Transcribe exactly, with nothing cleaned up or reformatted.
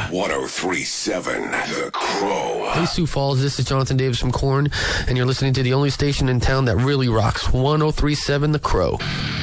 one oh three point seven The Crow. Hey, Sioux Falls, this is Jonathan Davis from Korn, and you're listening to the only station in town that really rocks, one oh three point seven The Crow.